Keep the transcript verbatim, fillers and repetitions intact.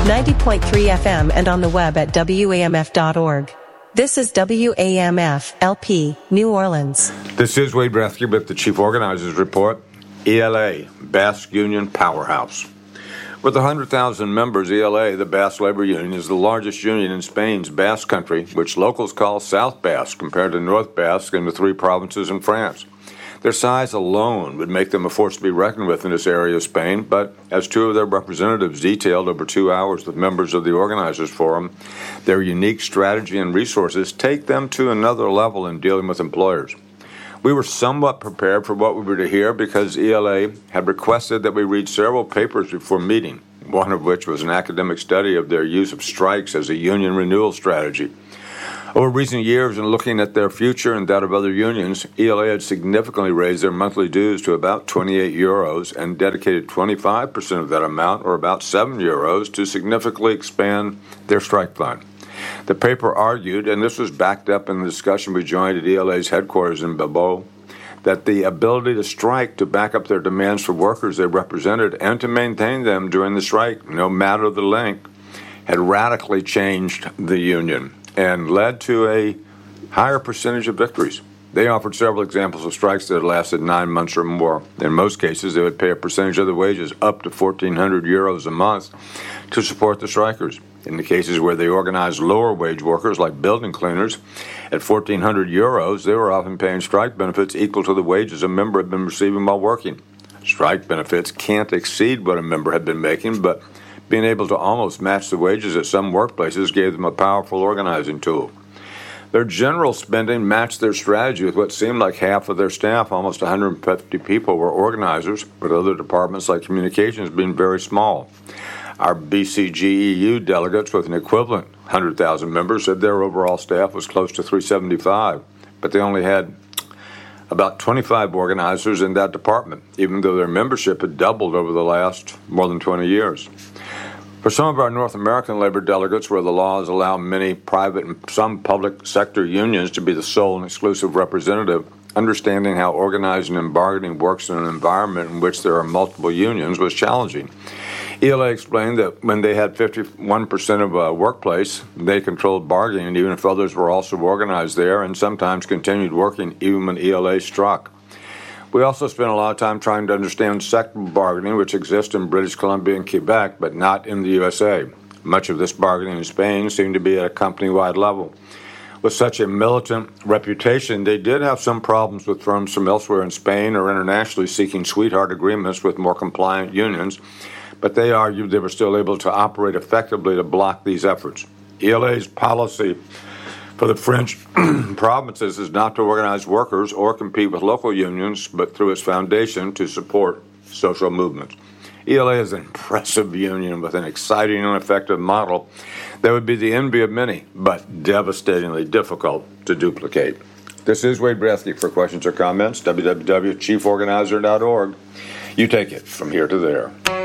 ninety point three F M and on the web at W A M F dot org. This is W A M F L P, New Orleans. This is Wade Rathke with the Chief Organizers Report. E L A, Basque Union Powerhouse. With one hundred thousand members, E L A, the Basque Labor Union, is the largest union in Spain's Basque Country, which locals call South Basque compared to North Basque and the three provinces in France. Their size alone would make them a force to be reckoned with in this area of Spain, but as two of their representatives detailed over two hours with members of the Organizers Forum, their unique strategy and resources take them to another level in dealing with employers. We were somewhat prepared for what we were to hear because E L A had requested that we read several papers before meeting, one of which was an academic study of their use of strikes as a union renewal strategy. Over recent years, in looking at their future and that of other unions, E L A had significantly raised their monthly dues to about twenty-eight euros and dedicated twenty-five percent of that amount, or about seven euros, to significantly expand their strike fund. The paper argued, and this was backed up in the discussion we joined at E L A's headquarters in Bilbao, that the ability to strike to back up their demands for workers they represented and to maintain them during the strike, no matter the length, had radically changed the union and led to a higher percentage of victories. They offered several examples of strikes that lasted nine months or more. In most cases, they would pay a percentage of the wages, up to fourteen hundred euros a month, to support the strikers. In the cases where they organized lower wage workers, like building cleaners, at fourteen hundred euros, they were often paying strike benefits equal to the wages a member had been receiving while working. Strike benefits can't exceed what a member had been making, but being able to almost match the wages at some workplaces gave them a powerful organizing tool. Their general spending matched their strategy with what seemed like half of their staff, almost one hundred fifty people, were organizers, with other departments like communications being very small. Our B C G E U delegates with an equivalent one hundred thousand members said their overall staff was close to three hundred seventy-five, but they only had about twenty-five organizers in that department, even though their membership had doubled over the last more than twenty years. For some of our North American labor delegates, where the laws allow many private and some public sector unions to be the sole and exclusive representative, understanding how organizing and bargaining works in an environment in which there are multiple unions was challenging. E L A explained that when they had fifty-one percent of a workplace, they controlled bargaining even if others were also organized there, and sometimes continued working even when E L A struck. We also spent a lot of time trying to understand sectoral bargaining, which exists in British Columbia and Quebec, but not in the U S A. Much of this bargaining in Spain seemed to be at a company-wide level. With such a militant reputation, they did have some problems with firms from elsewhere in Spain or internationally seeking sweetheart agreements with more compliant unions, but they argued they were still able to operate effectively to block these efforts. E L A's policy for the French provinces is not to organize workers or compete with local unions, but through its foundation to support social movements. E L A is an impressive union with an exciting and effective model that would be the envy of many, but devastatingly difficult to duplicate. This is Wade Rathke. For questions or comments, w w w dot chief organizer dot org. You take it from here to there.